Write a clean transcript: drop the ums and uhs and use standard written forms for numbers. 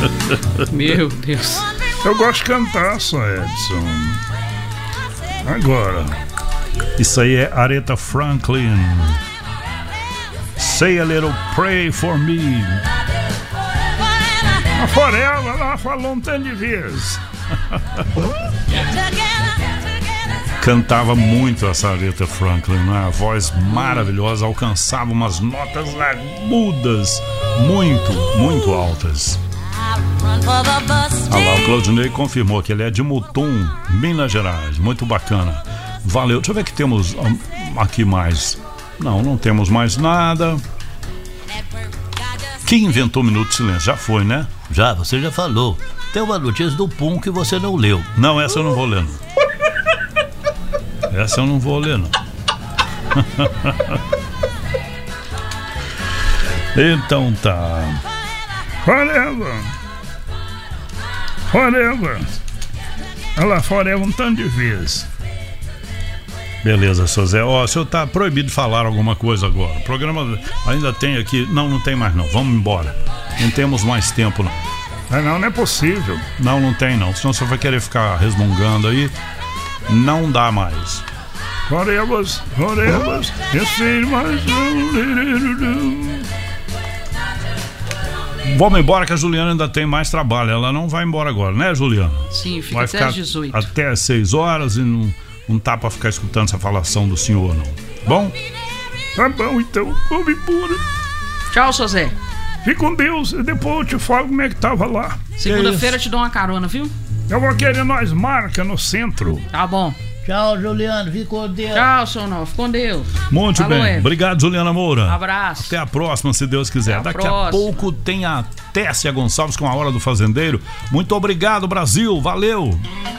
Meu Deus. Eu gosto de cantar, só Edson. Agora, isso aí é Aretha Franklin. Say a little pray for me. A Forela lá falou um tanto de vezes. Cantava muito essa Aretha Franklin, né? A voz maravilhosa, alcançava umas notas agudas, muito altas. Olha lá, o Claudinei confirmou que ele é de Mutum, Minas Gerais. Muito bacana. Valeu. Deixa eu ver que temos aqui mais. Não temos mais nada. Quem inventou Minuto de Silêncio? Já foi, né? Já, você já falou. Tem uma notícia do Pum que você não leu. Não, essa eu não vou ler, não. Essa eu não vou ler, não. Então tá. Forever. Olha lá, Forever um tanto de vezes. Beleza, seu Zé. Ó, o senhor tá proibido de falar alguma coisa agora. O programa ainda tem aqui. Não tem mais não. Vamos embora. Não temos mais tempo, não. Não é possível. Não tem não. Senão você vai querer ficar resmungando aí. Não dá mais. Forever. Vamos embora que a Juliana ainda tem mais trabalho. Ela não vai embora agora, né, Juliana? Sim, fica vai até ficar às 18. Até às 6 horas e não tá pra ficar escutando essa falação do senhor, não. Bom? Tá bom, então. Vamos embora. Tchau, seu Zé. Fique com Deus e depois eu te falo como é que tava lá. Segunda-feira eu te dou uma carona, viu? Eu vou querer nós marca no centro. Tá bom. Tchau, Juliano. Fique com Deus. Tchau, seu Novo. Com Deus. Muito Falou, bem. Ed. Obrigado, Juliana Moura. Abraço. Até a próxima, se Deus quiser. Até a Daqui próxima. a pouco tem a Tessia Gonçalves com a Hora do Fazendeiro. Muito obrigado, Brasil. Valeu.